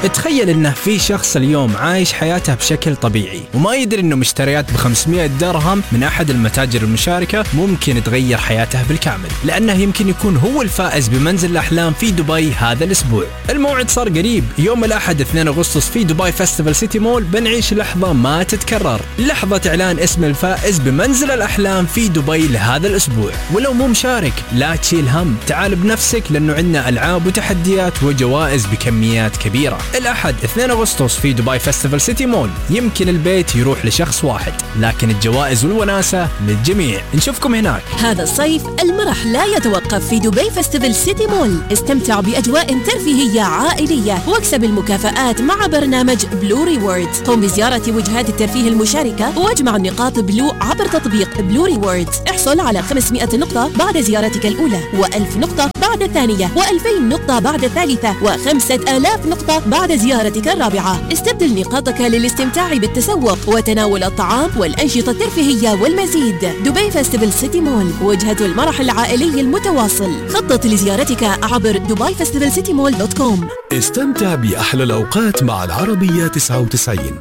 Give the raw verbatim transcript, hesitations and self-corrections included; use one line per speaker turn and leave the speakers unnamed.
تخيل انه في شخص اليوم عايش حياته بشكل طبيعي وما يدري انه مشتريات بخمسمائة درهم من احد المتاجر المشاركة ممكن تغير حياته بالكامل، لانه يمكن يكون هو الفائز بمنزل الاحلام في دبي هذا الاسبوع. الموعد صار قريب، يوم الاحد اثنين أغسطس في دبي فيستيفال سيتي مول بنعيش لحظة ما تتكرر، لحظة اعلان اسم الفائز بمنزل الاحلام في دبي لهذا الاسبوع. ولو مو مشارك لا تشيل هم، تعال بنفسك لانه عندنا العاب وتحديات وجوائز بكميات كبيرة. الأحد اثنين أغسطس في دبي فيستيفال سيتي مول، يمكن البيت يروح لشخص واحد لكن الجوائز والوناسة للجميع. نشوفكم هناك.
هذا الصيف المرح لا يتوقف في دبي فيستيفال سيتي مول، استمتع بأجواء ترفيهية عائلية واكسب المكافآت مع برنامج بلو ريوردز. قم بزيارة وجهات الترفيه المشاركة واجمع النقاط بلو عبر تطبيق بلو ريوردز. احصل على خمسمائة نقطة بعد زيارتك الأولى، وألف نقطة بعد الثانية، وألفين نقطة بعد الثالثة، وخمسة آلاف نقطة بعد زيارتك الرابعة. استبدل نقاطك للاستمتاع بالتسوق وتناول الطعام والأنشطة الترفيهية والمزيد. دبي فيستيفال سيتي مول، وجهة المرح العائلي المتواصل. خطط لزيارتك عبر دبي فيستيفال سيتي مول دوت كوم.
استمتع بأحلى الأوقات مع العربية تسعة وتسعين.